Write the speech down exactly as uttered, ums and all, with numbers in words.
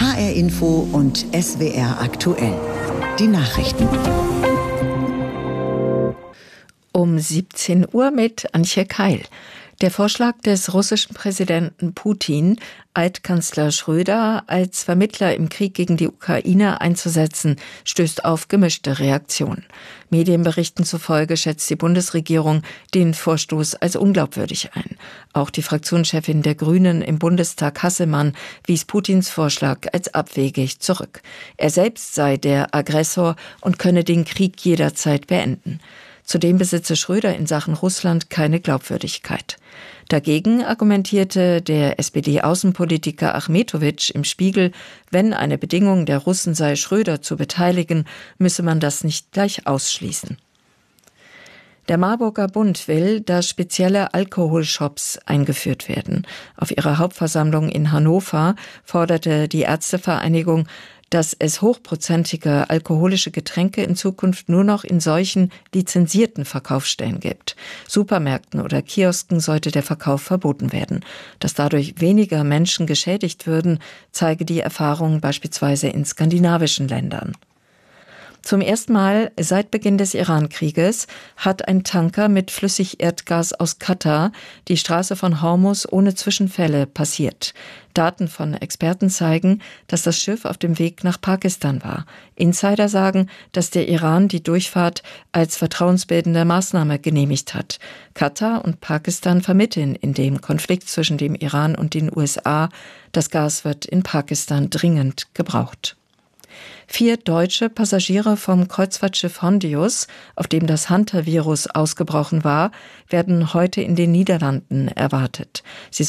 H R Info und S W R aktuell. Die Nachrichten. Um siebzehn Uhr mit Antje Keil. Der Vorschlag des russischen Präsidenten Putin, Altkanzler Schröder als Vermittler im Krieg gegen die Ukraine einzusetzen, stößt auf gemischte Reaktionen. Medienberichten zufolge schätzt die Bundesregierung den Vorstoß als unglaubwürdig ein. Auch die Fraktionschefin der Grünen im Bundestag, Hasselmann, wies Putins Vorschlag als abwegig zurück. Er selbst sei der Aggressor und könne den Krieg jederzeit beenden. Zudem besitze Schröder in Sachen Russland keine Glaubwürdigkeit. Dagegen argumentierte der S P D-Außenpolitiker Achmetowitsch im Spiegel, wenn eine Bedingung der Russen sei, Schröder zu beteiligen, müsse man das nicht gleich ausschließen. Der Marburger Bund will, dass spezielle Alkoholshops eingeführt werden. Auf ihrer Hauptversammlung in Hannover forderte die Ärztevereinigung, dass es hochprozentige alkoholische Getränke in Zukunft nur noch in solchen lizenzierten Verkaufsstellen gibt. Supermärkten oder Kiosken sollte der Verkauf verboten werden. Dass dadurch weniger Menschen geschädigt würden, zeige die Erfahrung beispielsweise in skandinavischen Ländern. Zum ersten Mal seit Beginn des Iran-Krieges hat ein Tanker mit Flüssigerdgas aus Katar die Straße von Hormuz ohne Zwischenfälle passiert. Daten von Experten zeigen, dass das Schiff auf dem Weg nach Pakistan war. Insider sagen, dass der Iran die Durchfahrt als vertrauensbildende Maßnahme genehmigt hat. Katar und Pakistan vermitteln in dem Konflikt zwischen dem Iran und den U S A. Das Gas wird in Pakistan dringend gebraucht. Vier deutsche Passagiere vom Kreuzfahrtschiff Hondius, auf dem das Hunter-Virus ausgebrochen war, werden heute in den Niederlanden erwartet. Sie